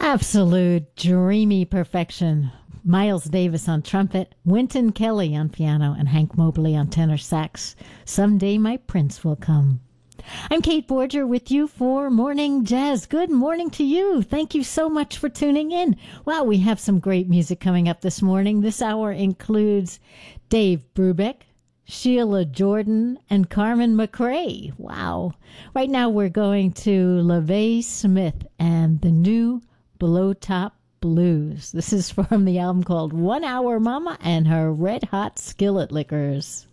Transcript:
Absolute dreamy perfection. Miles Davis on trumpet, Wynton Kelly on piano, and Hank Mobley on tenor sax. Someday my prince will come. I'm Kate Borger with you for Morning Jazz. Good morning to you. Thank you so much for tuning in. Wow, we have some great music coming up this morning. This hour includes Dave Brubeck, Sheila Jordan, and Carmen McRae. Wow. Right now we're going to LaVey Smith and the new Below Top Blues. This is from the album called 1 Hour Mama and her Red Hot Skillet Lickers.